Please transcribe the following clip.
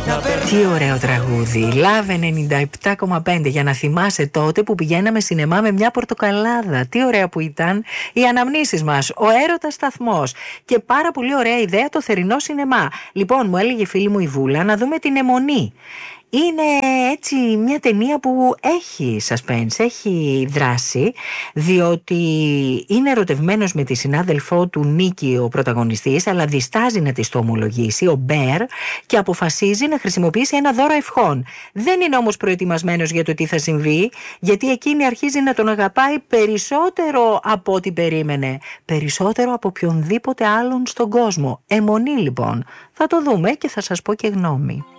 Τι ωραίο τραγούδι. Love 97,5. Για να θυμάσαι τότε που πηγαίναμε σινεμά με μια πορτοκαλάδα. Τι ωραία που ήταν οι αναμνήσεις μας. Ο έρωτας σταθμός. Και πάρα πολύ ωραία ιδέα το θερινό σινεμά. Λοιπόν, μου έλεγε η φίλη μου η Βούλα να δούμε την Αιμονή. Είναι έτσι μια ταινία που έχει suspense, έχει δράση, διότι είναι ερωτευμένος με τη συνάδελφό του Νίκη ο πρωταγωνιστής, αλλά διστάζει να της το ομολογήσει, ο Μπέρ, και αποφασίζει να χρησιμοποιήσει ένα δώρο ευχών. Δεν είναι όμως προετοιμασμένος για το τι θα συμβεί, γιατί εκείνη αρχίζει να τον αγαπάει περισσότερο από ό,τι περίμενε, περισσότερο από οποιονδήποτε άλλον στον κόσμο. Αιμονή λοιπόν. Θα το δούμε και θα σας πω και γνώμη.